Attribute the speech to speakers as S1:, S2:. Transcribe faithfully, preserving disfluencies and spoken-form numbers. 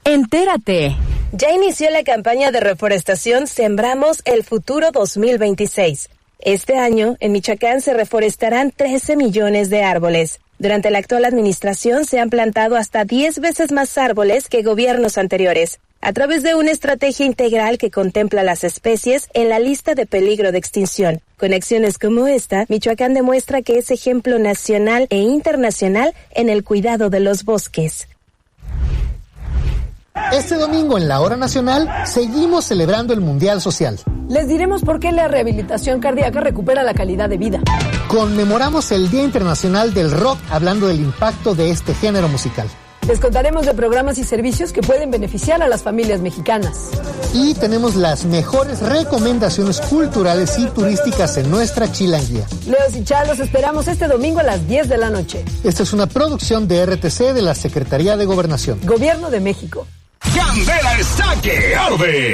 S1: Entérate.
S2: Ya inició la campaña de reforestación Sembramos el Futuro dos mil veintiséis. Este año, en Michoacán se reforestarán trece millones de árboles. Durante la actual administración se han plantado hasta diez veces más árboles que gobiernos anteriores, a través de una estrategia integral que contempla las especies en la lista de peligro de extinción. Con acciones como esta, Michoacán demuestra que es ejemplo nacional e internacional en el cuidado de los bosques.
S3: Este domingo en la Hora Nacional seguimos celebrando el Mundial Social.
S4: Les diremos por qué la rehabilitación cardíaca recupera la calidad de vida.
S3: Conmemoramos el Día Internacional del Rock hablando del impacto de este género musical.
S4: Les contaremos de programas y servicios que pueden beneficiar a las familias mexicanas.
S3: Y tenemos las mejores recomendaciones culturales y turísticas en nuestra chilanguía.
S4: Leos y Chá, los esperamos este domingo a las diez de la noche.
S3: Esta es una producción de R T C de la Secretaría de Gobernación.
S4: Gobierno de México.
S5: Candela está que arde.